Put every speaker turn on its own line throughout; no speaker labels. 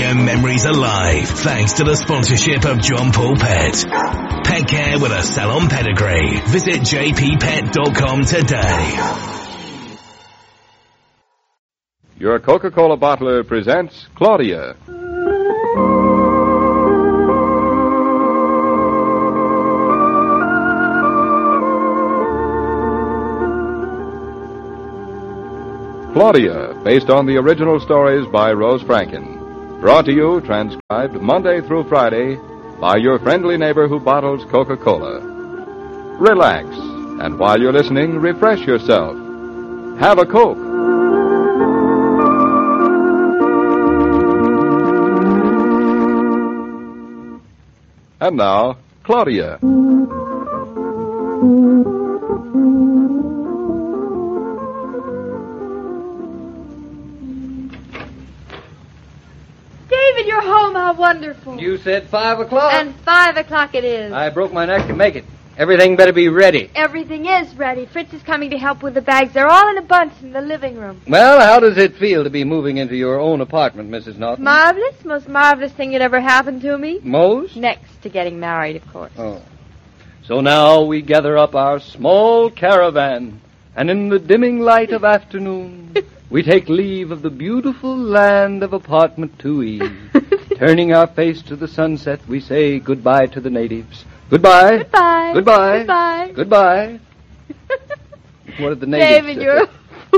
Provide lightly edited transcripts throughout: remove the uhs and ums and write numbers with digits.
them memories alive thanks to the sponsorship of John Paul Pet. Pet care with a salon pedigree. Visit jppet.com today.
Your Coca-Cola bottler presents Claudia. Claudia, based on the original stories by Rose Franken. Brought to you, transcribed Monday through Friday, by your friendly neighbor who bottles Coca-Cola. Relax, and while you're listening, refresh yourself. Have a Coke. And now, Claudia.
David, you're home. How wonderful.
You said 5 o'clock?
And 5 o'clock it is.
I broke my neck to make it. Everything better be ready.
Everything is ready. Fritz is coming to help with the bags. They're all in a bunch in the living room.
Well, how does it feel to be moving into your own apartment, Mrs. Norton?
Marvelous. Most marvelous thing that ever happened to me.
Most?
Next to getting married, of course.
Oh. So now we gather up our small caravan, and in the dimming light of afternoon, we take leave of the beautiful land of apartment 2E. Turning our face to the sunset, we say goodbye to the natives. Goodbye.
Goodbye.
Goodbye.
Goodbye.
Goodbye. What did the natives
David,
say?
you're...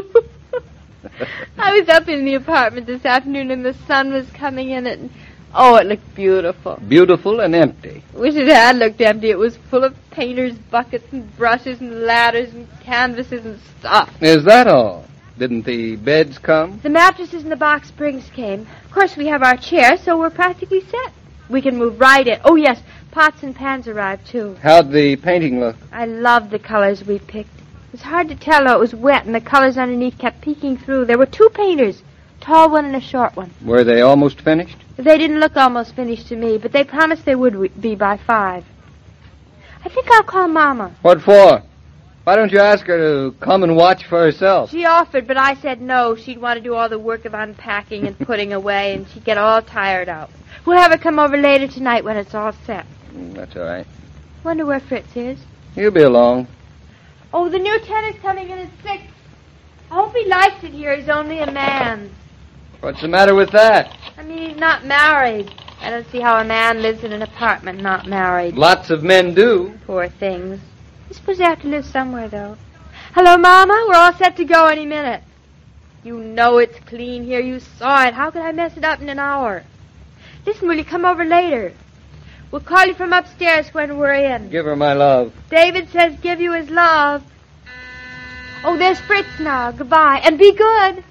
I was up in the apartment this afternoon and the sun was coming in and... Oh, it looked beautiful.
Beautiful and empty.
Wish it had looked empty. It was full of painters' buckets and brushes and ladders and canvases and stuff.
Is that all? Didn't the beds come?
The mattresses and the box springs came. Of course, we have our chairs, so we're practically set. We can move right in. Oh, yes, pots and pans arrived, too.
How'd the painting look?
I loved the colors we picked. It was hard to tell though it was wet, and the colors underneath kept peeking through. There were 2 painters, a tall one and a short one.
Were they almost finished?
They didn't look almost finished to me, but they promised they would be by 5. I think I'll call Mama.
What for? Why don't you ask her to come and watch for herself?
She offered, but I said no. She'd want to do all the work of unpacking and putting away, and she'd get all tired out. We'll have her come over later tonight when it's all set.
That's all right.
Wonder where Fritz is.
He'll be along.
Oh, the new tenant's coming in at 6. I hope he likes it here. He's only a man.
What's the matter with that?
I mean, he's not married. I don't see how a man lives in an apartment not married.
Lots of men do.
Poor things. I suppose they have to live somewhere, though. Hello, Mama. We're all set to go any minute. You know it's clean here. You saw it. How could I mess it up in an hour? Listen, will you come over later? We'll call you from upstairs when we're in.
Give her my love.
David says give you his love. Oh, there's Fritz now. Goodbye. And be good.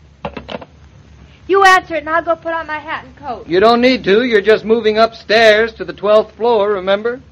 You answer it, and I'll go put on my hat and coat.
You don't need to. You're just moving upstairs to the 12th floor, remember?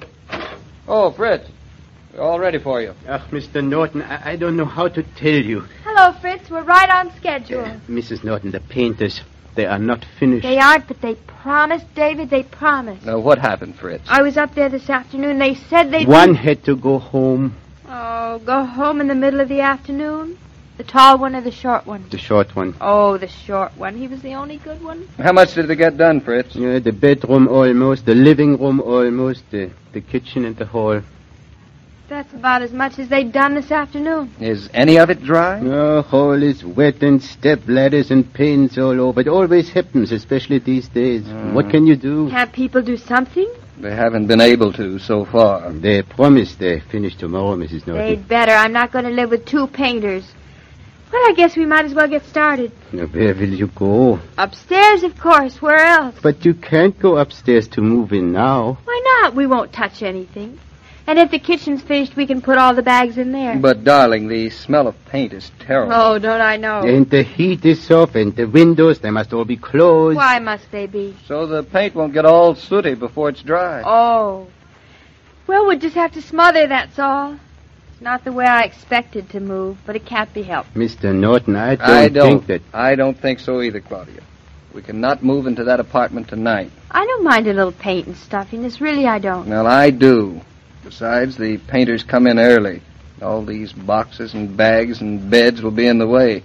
Oh, Fritz. We're all ready for you.
Mr. Norton, I don't know how to tell you.
Hello, Fritz. We're right on schedule.
Mrs. Norton, the painters, they are not finished.
They aren't, but they promised, David. They promised.
Now, what happened, Fritz?
I was up there this afternoon. They said they'd...
One had to go home.
Oh, go home in the middle of the afternoon? The tall one or the short one?
The short one.
Oh, the short one. He was the only good one?
How much did they get done, Fritz?
The bedroom almost, the living room almost, the kitchen and the hall.
That's about as much as they'd done this afternoon.
Is any of it dry?
The hall is wet and step ladders and paints all over. It always happens, especially these days. What can you do?
Can't people do something?
They haven't been able to so far.
They promised they finish tomorrow, Mrs. Norton.
They'd better. I'm not going to live with 2 painters. Well, I guess we might as well get started.
Now, where will you go?
Upstairs, of course. Where else?
But you can't go upstairs to move in now.
Why not? We won't touch anything. And if the kitchen's finished, we can put all the bags in there.
But, darling, the smell of paint is terrible.
Oh, don't I know?
And the heat is off, and the windows, they must all be closed.
Why must they be?
So the paint won't get all sooty before it's dry.
Oh. Well, we'll just have to smother, that's all. It's not the way I expected to move, but it can't be helped.
Mr. Norton, I don't think that...
I don't think so either, Claudia. We cannot move into that apartment tonight.
I don't mind a little paint and stuffiness. Really, I don't.
Well, I do. Besides, the painters come in early. All these boxes and bags and beds will be in the way.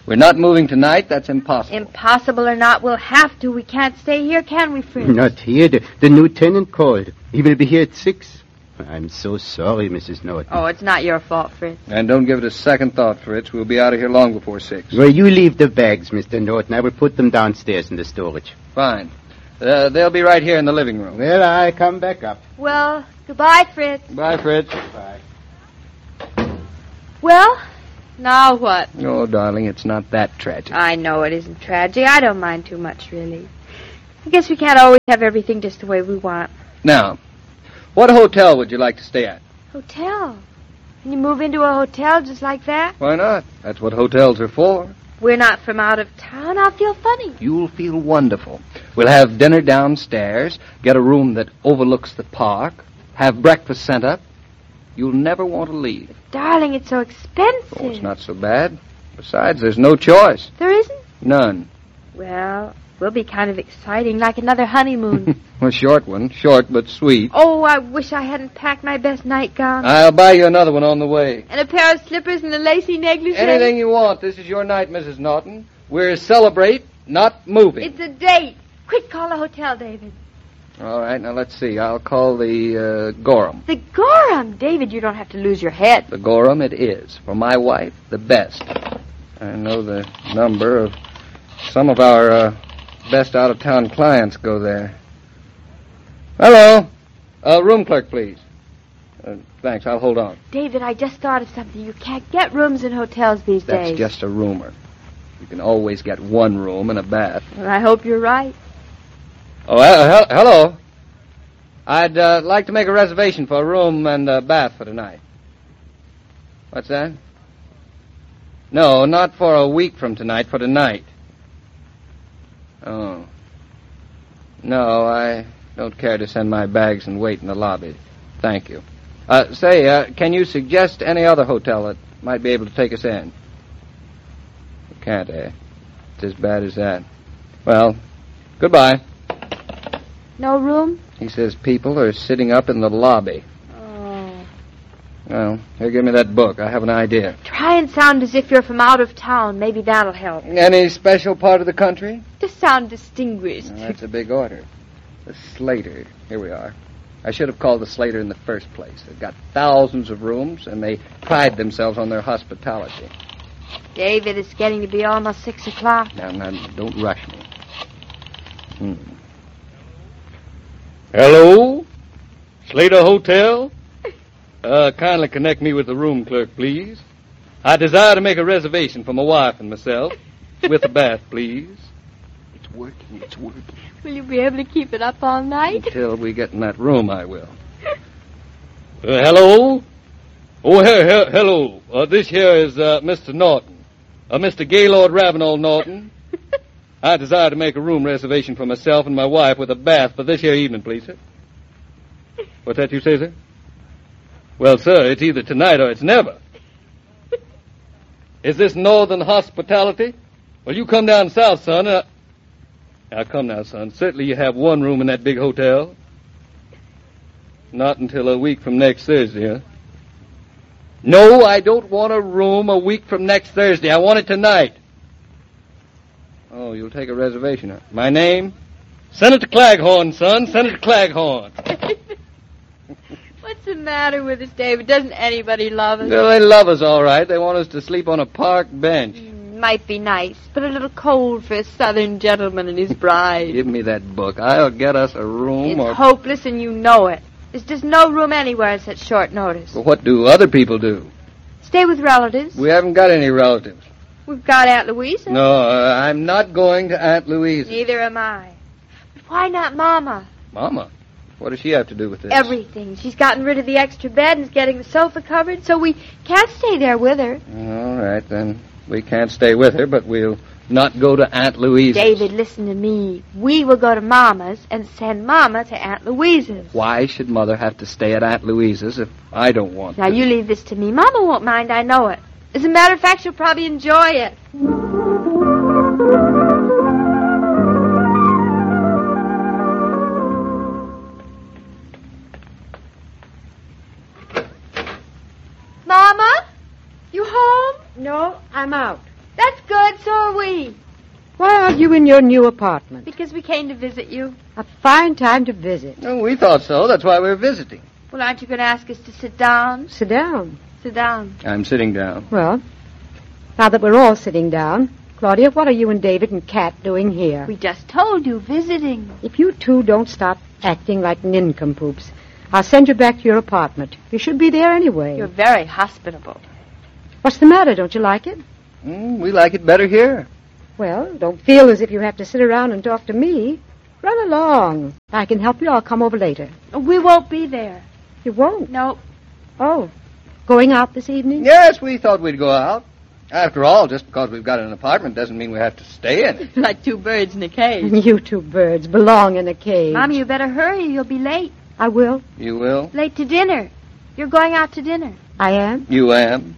We're not moving tonight. That's impossible.
Impossible or not, we'll have to. We can't stay here, can we, Fritz?
Not here. The new tenant called. He will be here at 6. I'm so sorry, Mrs. Norton.
Oh, it's not your fault, Fritz.
And don't give it a second thought, Fritz. We'll be out of here long before 6.
Well, you leave the bags, Mr. Norton. I will put them downstairs in the storage.
Fine. They'll be right here in the living room.
Well, I come back up.
Well, goodbye, Fritz.
Bye, Fritz.
Bye.
Well, now what?
Oh, darling, it's not that tragic.
I know it isn't tragic. I don't mind too much, really. I guess we can't always have everything just the way we want.
Now, what hotel would you like to stay at?
Hotel? Can you move into a hotel just like that?
Why not? That's what hotels are for.
We're not from out of town. I'll feel funny.
You'll feel wonderful. We'll have dinner downstairs, get a room that overlooks the park, have breakfast sent up. You'll never want to leave.
Darling, it's so expensive.
Oh, it's not so bad. Besides, there's no choice.
There isn't?
None.
Well, we'll be kind of exciting, like another honeymoon.
A short one. Short but sweet.
Oh, I wish I hadn't packed my best nightgown.
I'll buy you another one on the way.
And a pair of slippers and a lacy negligee.
Anything you want. This is your night, Mrs. Norton. We're celebrate, not moving.
It's a date. Quick, call a hotel, David.
All right, now let's see. I'll call the Gorham.
The Gorham? David, you don't have to lose your head.
The Gorham it is. For my wife, the best. I know the number of some of our best out-of-town clients go there. Hello. Room clerk, please. Thanks, I'll hold on.
David, I just thought of something. You can't get rooms in hotels these days.
That's just a rumor. You can always get one room and a bath.
Well, I hope you're right.
Oh, hello. I'd like to make a reservation for a room and a bath for tonight. What's that? No, not for a week from tonight, for tonight. Oh. No, I don't care to send my bags and wait in the lobby. Thank you. Can you suggest any other hotel that might be able to take us in? You can't, eh? It's as bad as that. Well, goodbye.
No room?
He says people are sitting up in the lobby.
Oh.
Well, here, give me that book. I have an idea.
Try and sound as if you're from out of town. Maybe that'll help.
Any special part of the country?
Just sound distinguished.
Well, that's a big order. The Slater. Here we are. I should have called the Slater in the first place. They've got thousands of rooms, and they pride themselves on their hospitality.
David, it's getting to be almost 6 o'clock.
Now, don't rush me. Hello? Slater Hotel? Kindly connect me with the room clerk, please. I desire to make a reservation for my wife and myself. With a bath, please. It's working.
Will you be able to keep it up all night?
Until we get in that room, I will. Hello? Oh, hello. This here is Mr. Norton. Mr. Gaylord Ravenel Norton. I desire to make a room reservation for myself and my wife with a bath for this here evening, please, sir. What's that you say, sir? Well, sir, it's either tonight or it's never. Is this northern hospitality? Well, you come down south, son. Now, come now, son. Certainly you have one room in that big hotel. Not until a week from next Thursday, huh? No, I don't want a room a week from next Thursday. I want it tonight. Oh, you'll take a reservation, huh? My name? Senator Claghorn, son. Senator Claghorn.
What's the matter with us, David? Doesn't anybody love us?
Well, they love us, all right. They want us to sleep on a park bench.
Might be nice, but a little cold for a southern gentleman and his bride.
Give me that book. I'll get us a room.
It's hopeless, and you know it. There's just no room anywhere at such short notice.
Well, what do other people do?
Stay with relatives.
We haven't got any relatives.
We've got Aunt Louisa.
No, I'm not going to Aunt Louisa.
Neither am I. But why not Mama?
Mama? What does she have to do with this?
Everything. She's gotten rid of the extra bed and is getting the sofa covered, so we can't stay there with her.
All right, then. We can't stay with her, but we'll not go to Aunt Louisa's.
David, listen to me. We will go to Mama's and send Mama to Aunt Louisa's.
Why should Mother have to stay at Aunt Louisa's if I don't want to?
Now, you leave this to me. Mama won't mind, I know it. As a matter of fact, she'll probably enjoy it. Mama? You home?
No, I'm out.
That's good. So we?
Why aren't you in your new apartment?
Because we came to visit you.
A fine time to visit.
Oh, we thought so. That's why we're visiting.
Well, aren't you going to ask us to sit down?
Sit down.
Sit down.
I'm sitting down.
Well, now that we're all sitting down, Claudia, what are you and David and Kat doing here?
We just told you, visiting.
If you two don't stop acting like nincompoops, I'll send you back to your apartment. You should be there anyway.
You're very hospitable.
What's the matter? Don't you like it?
We like it better here.
Well, don't feel as if you have to sit around and talk to me. Run along. I can help you. I'll come over later.
We won't be there.
You won't?
No.
Oh, going out this evening?
Yes, we thought we'd go out. After all, just because we've got an apartment doesn't mean we have to stay in it.
Like two birds in a cage.
You two birds belong in a cage.
Mommy, you better hurry. You'll be late.
I will.
You will?
Late to dinner. You're going out to dinner.
I am?
You am?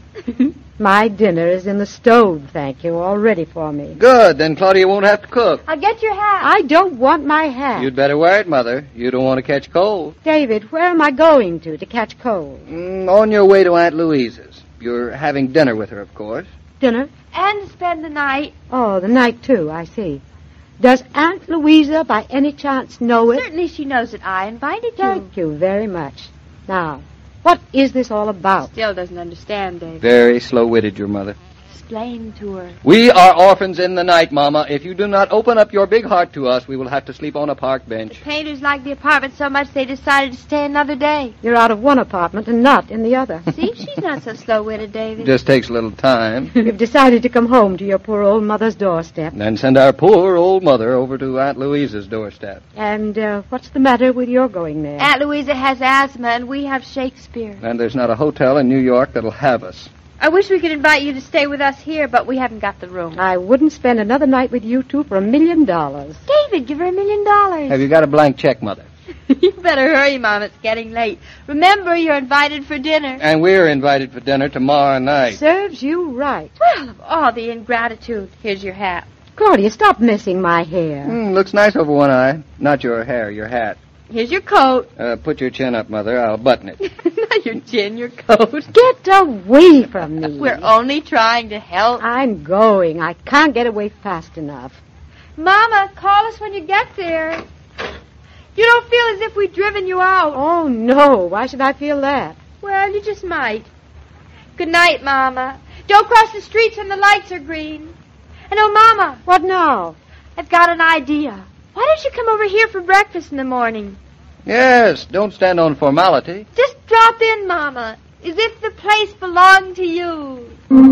My dinner is in the stove, thank you, all ready for me.
Good. Then Claudia won't have to cook.
I'll get your hat.
I don't want my hat.
You'd better wear it, Mother. You don't want to catch cold.
David, where am I going to catch cold?
On your way to Aunt Louise's. You're having dinner with her, of course.
Dinner?
And spend the night.
Oh, the night, too, I see. Does Aunt Louisa, by any chance, know it?
Certainly she knows that I invited you.
Thank you very much. Now, what is this all about?
Still doesn't understand, David.
Very slow-witted, your mother.
Explain to her.
We are orphans in the night, Mama. If you do not open up your big heart to us, we will have to sleep on a park bench.
The painters liked the apartment so much they decided to stay another day.
You're out of one apartment and not in the other.
See, she's not so slow-witted, David.
Just takes a little time.
You've decided to come home to your poor old mother's doorstep.
Then send our poor old mother over to Aunt Louisa's doorstep.
And what's the matter with your going there?
Aunt Louisa has asthma, and we have Shakespeare.
And there's not a hotel in New York that'll have us.
I wish we could invite you to stay with us here, but we haven't got the room.
I wouldn't spend another night with you two for $1 million.
David, give her $1 million.
Have you got a blank check, Mother?
You better hurry, Mom. It's getting late. Remember, you're invited for dinner.
And we're invited for dinner tomorrow night.
Serves you right.
Well, of all the ingratitude, here's your hat.
Claudia, stop messing my hair.
Looks nice over one eye. Not your hair, your hat.
Here's your coat.
Put your chin up, Mother. I'll button it.
Not your chin, your coat.
Get away from me.
We're only trying to help.
I'm going. I can't get away fast enough.
Mama, call us when you get there. You don't feel as if we'd driven you out.
Oh, no. Why should I feel that?
Well, you just might. Good night, Mama. Don't cross the streets when the lights are green. And oh, Mama.
What now?
I've got an idea. Why don't you come over here for breakfast in the morning?
Yes, don't stand on formality.
Just drop in, Mama, as if the place belonged to you.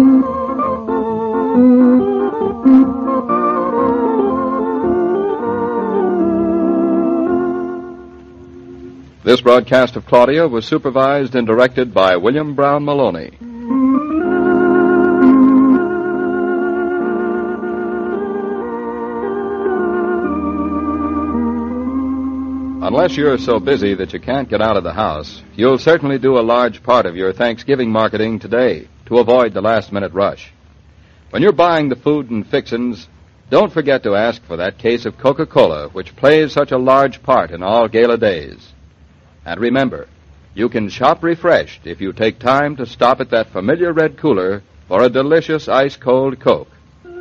This broadcast of Claudia was supervised and directed by William Brown Maloney. Unless you're so busy that you can't get out of the house, you'll certainly do a large part of your Thanksgiving marketing today to avoid the last-minute rush. When you're buying the food and fixins', don't forget to ask for that case of Coca-Cola, which plays such a large part in all gala days. And remember, you can shop refreshed if you take time to stop at that familiar red cooler for a delicious ice-cold Coke.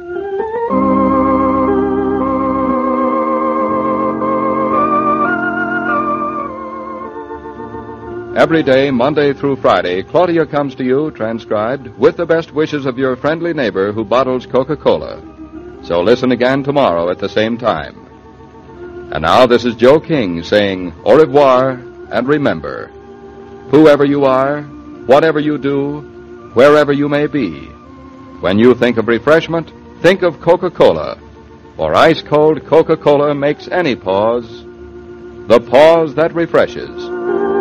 Every day, Monday through Friday, Claudia comes to you, transcribed, with the best wishes of your friendly neighbor who bottles Coca-Cola. So listen again tomorrow at the same time. And now this is Joe King saying au revoir, and remember, whoever you are, whatever you do, wherever you may be, when you think of refreshment, think of Coca-Cola. For ice-cold Coca-Cola makes any pause the pause that refreshes.